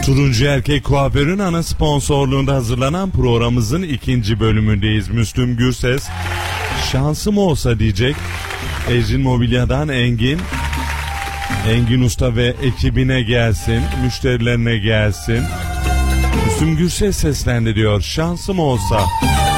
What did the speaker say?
Turuncu Erkek Kuaför'ün ana sponsorluğunda hazırlanan programımızın ikinci bölümündeyiz. Müslüm Gürses şansım olsa diyecek. Ecrin Mobilya'dan Engin Usta ve ekibine gelsin, müşterilerine gelsin. Müslüm Gürses seslendi diyor, şansım olsa.